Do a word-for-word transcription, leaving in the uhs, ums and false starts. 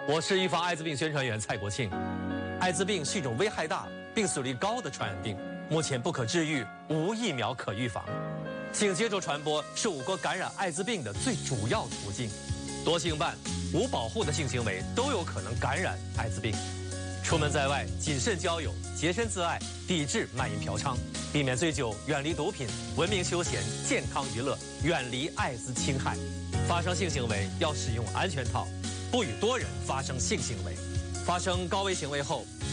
我是预防艾滋病宣传员蔡国庆。艾滋病是一种危害大、病死率高的传染病，目前不可治愈，无疫苗可预防。性接触传播是我国感染艾滋病的最主要途径。多性伴、无保护的性行为都有可能感染艾滋病。出门在外，谨慎交友，洁身自爱，抵制卖淫嫖娼，避免醉酒，远离毒品，文明休闲，健康娱乐，远离艾滋侵害。发生性行为要使用安全套，不与多人发生性行为。发生高危行为后，